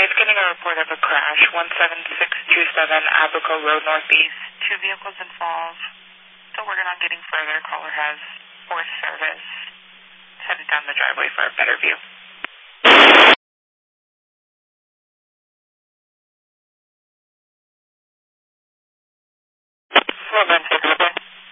it's getting a report of a crash, 17627 Abaco Road Northeast. 2 vehicles involved. Still working on getting further. Caller has forced service. Headed down the driveway for a better view. 416.